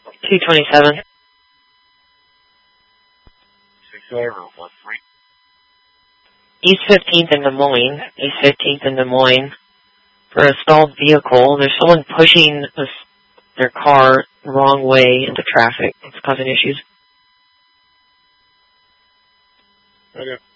227. 6-3. East 15th in Des Moines. East 15th in Des Moines. For a stalled vehicle, there's someone pushing their car the wrong way into traffic. It's causing issues. Okay.